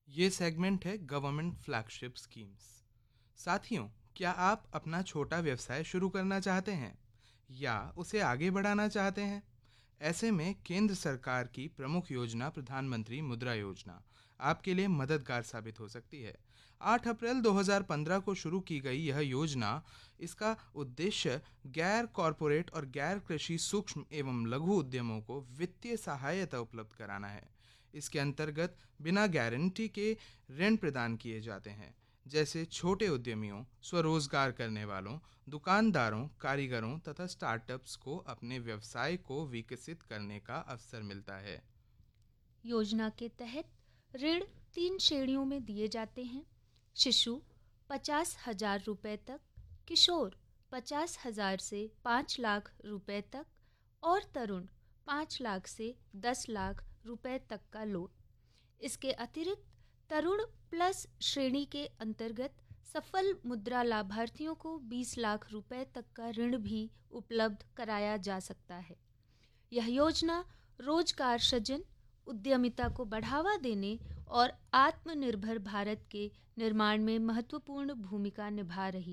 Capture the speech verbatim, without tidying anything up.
ये सेगमेंट है government flagship schemes. साथियों, क्या आप अपना छोटा व्यवसाय शुरू करना चाहते हैं या उसे आगे बढ़ाना चाहते हैं? ऐसे में केंद्र सरकार की प्रमुख योजना प्रधानमंत्री मुद्रा योजना आपके लिए मददगार साबित हो सकती है। आठ अप्रैल दो हज़ार पंद्रह को शुरू की गई यह योजना, इसका उद्देश्य गैर कॉरपोरेट और गैर कृषि सूक्ष्म एवं लघु उद्यमों को वित्तीय सहायता उपलब्ध कराना है। इसके अंतर्गत बिना गारंटी के ऋण प्रदान किए जाते हैं, जैसे छोटे उद्यमियों, स्वरोजगार करने वालों, दुकानदारों, कारीगरों तथा स्टार्टअप्स को अपने व्यवसाय को विकसित करने का अवसर मिलता है। योजना के तहत ऋण तीन श्रेणियों में दिए जाते हैं। शिशु पचास हजार रुपये तक, किशोर पचास हजार से पाँच लाख रुपए तक और तरुण पाँच लाख से दस लाख रुपए तक का लोन। इसके अतिरिक्त तरुण प्लस श्रेणी के अंतर्गत सफल मुद्रा लाभार्थियों को बीस लाख रुपए तक का ऋण भी उपलब्ध कराया जा सकता है। यह योजना रोजगार सृजन, उद्यमिता को बढ़ावा देने और आत्मनिर्भर भारत के निर्माण में महत्वपूर्ण भूमिका निभा रही